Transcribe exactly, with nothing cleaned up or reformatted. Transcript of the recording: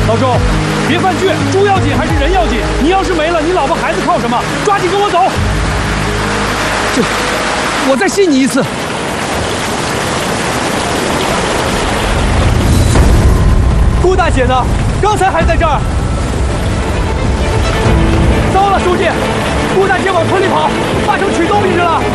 老周，别犯倔，猪要紧还是人要紧？你要是没了，你老婆孩子靠什么？抓紧跟我走！这，我再信你一次。顾大姐呢？刚才还在这儿。糟了，书记，顾大姐往村里跑，八成取东西去了。